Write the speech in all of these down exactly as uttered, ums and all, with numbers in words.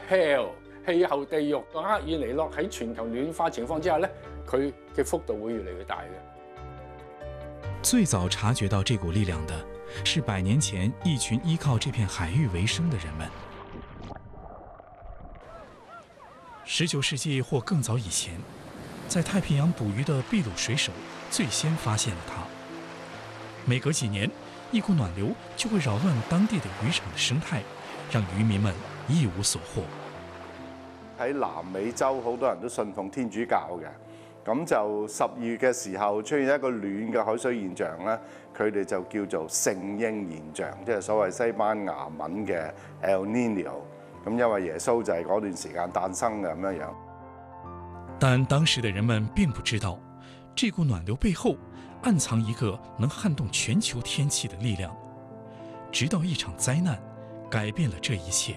hell 氣候地獄個厄爾尼諾喺全球暖化情況之下咧，佢嘅幅度會越嚟越大嘅。 最早察覺到這股力量的，是百年前一群依靠這片海域為生的人們。十九世紀或更早以前，在太平洋捕魚的秘魯水手最先發現了它。每隔幾年，一股暖流就會擾亂當地的漁場的生態，讓漁民們一無所獲。 喺南美洲好多人都信奉天主教嘅，咁就十二月嘅時候出現一個暖嘅海水現象咧，佢哋就叫做聖嬰現象，即係所謂西班牙文嘅 El Niño。咁因為耶穌就係嗰段時間誕生嘅咁樣樣。 但當時的人們並不知道，這股暖流背後暗藏一個能撼動全球天氣的力量，直到一場災難改變了這一切。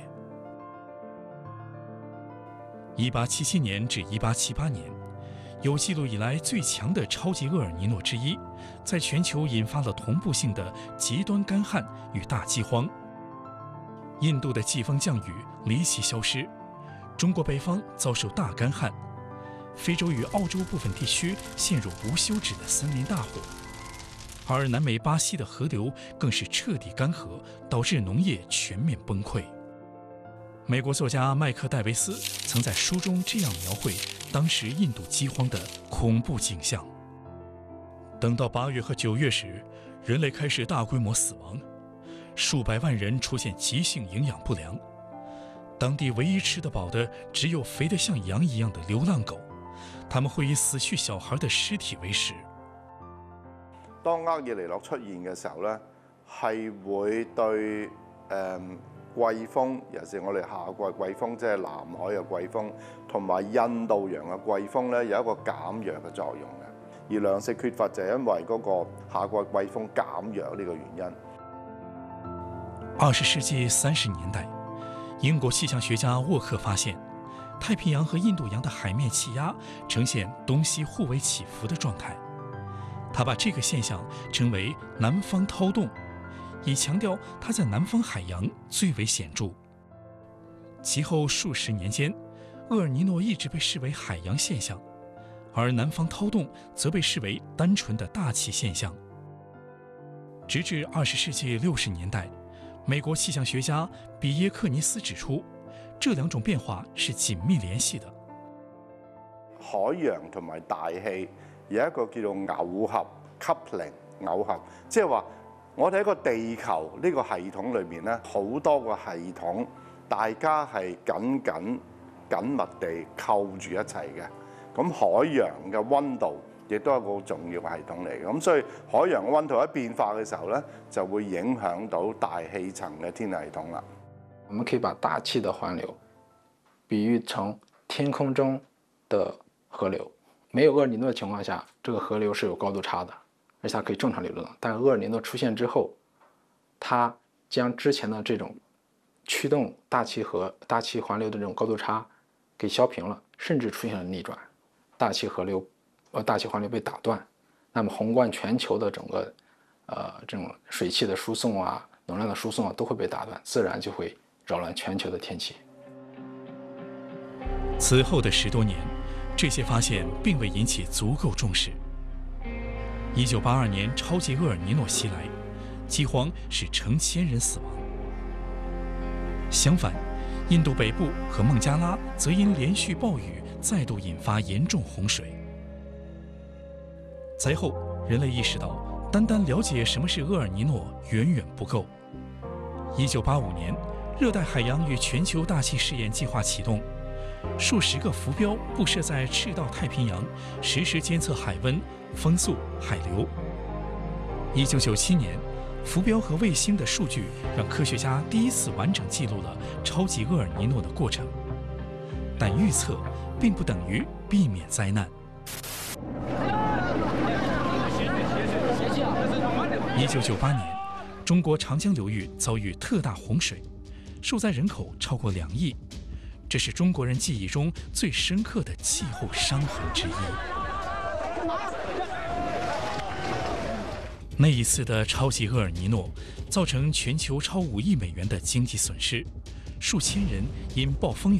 一八七七年至一八七八年，有記錄以來最強的超級厄爾尼諾之一，在全球引發了同步性的極端乾旱與大饑荒。印度的季風降雨離奇消失，中國北方遭受大乾旱，非洲與澳洲部分地區陷入無休止的森林大火，而南美巴西的河流更是徹底乾涸，導致農業全面崩潰。美國作家麥克戴維斯曾在書中這樣描繪當時印度饑荒的恐怖景象。等到八月和九月時，人類開始大規模死亡，數百萬人出現急性營養不良，當地唯一吃得飽的只有肥得像羊一樣的流浪狗，他們會以死去小孩的屍體為食。 當厄爾尼諾出現嘅時候咧，係會對誒、嗯季風，尤其是我哋夏季季風，即係南海嘅季風，同埋印度洋嘅季風咧，有一個減弱嘅作用嘅。而糧食缺乏就係因為嗰個夏季季風減弱呢個原因。 二十世紀三十年代，英國氣象學家沃克發現，太平洋和印度洋的海面氣壓呈現東西互為起伏的狀態。他把這個現象稱為南方濤動，以強調它在南方海洋最為顯著。其後數十年間，厄爾尼諾一直被視為海洋現象，而南方濤動則被視為單純的大氣現象。直至二十世紀六十年代，美國氣象學家比耶克尼斯指出，這兩種變化是緊密聯繫的。 海洋同埋大氣有一個叫做耦合 coupling 耦合，即係話我哋喺個地球呢個系統裏面咧，好多個系統，大家係緊緊緊密地扣住一齊嘅。咁海洋嘅溫度亦都係一個好重要嘅系統嚟嘅。咁所以海洋嘅溫度一變化嘅時候咧，就會影響到大氣層嘅天氣系統啦。 我們可以把大氣的環流比喻成天空中的河流。沒有厄爾尼諾的情況下，這個河流是有高度差的，而且它可以正常流動。但厄爾尼諾出現之後，它將之前的這種驅動大氣和大氣環流的這種高度差給削平了，甚至出現了逆轉，大氣河流呃大氣環流被打斷，那麼宏觀全球的整個呃這種水汽的輸送啊、能量的輸送啊都會被打斷，自然就會擾亂全球的天氣。 此後的十多年，這些發現並未引起足夠重視。一九八二年超級厄爾尼諾襲來，饑荒使成千人死亡。相反，印度北部和孟加拉則因連續暴雨再度引發嚴重洪水。災後，人類意識到，單單了解什麼是厄爾尼諾遠遠不夠。一九八五年，熱帶海洋與全球大氣試驗計劃啟動，數十個浮標布設在赤道太平洋，實時監測海溫、風速、海流。一九九七年，浮標和衛星的數據讓科學家第一次完整記錄了超級厄爾尼諾的過程。但預測並不等於避免災難。一九九八年，中國長江流域遭遇特大洪水，受災人口超過兩億，這是中國人記憶中最深刻的氣候傷痕之一。那一次的超級厄爾尼諾造成全球超五億美元的經濟損失，數千人因暴風雨